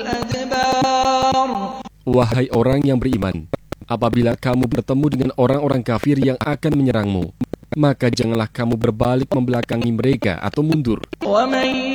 الأدبار. Wahai orang yang beriman, apabila kamu bertemu dengan orang-orang kafir yang akan menyerangmu, maka janganlah kamu berbalik membelakangi mereka atau mundur. ومن